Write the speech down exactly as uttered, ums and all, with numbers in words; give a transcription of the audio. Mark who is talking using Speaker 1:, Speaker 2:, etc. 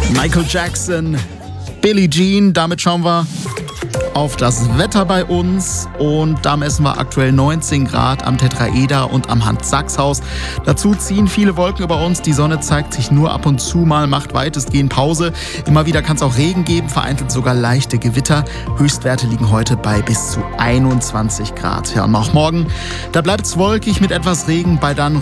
Speaker 1: Michael Jackson, Billie Jean, damit schauen wir auf das Wetter bei uns und da messen wir aktuell neunzehn Grad am Tetraeder und am Hans-Sachs-Haus. Dazu ziehen viele Wolken über uns, die Sonne zeigt sich nur ab und zu mal, macht weitestgehend Pause. Immer wieder kann es auch Regen geben, vereinzelt sogar leichte Gewitter. Höchstwerte liegen heute bei bis zu einundzwanzig Grad. Ja, und auch morgen, da bleibt es wolkig mit etwas Regen bei dann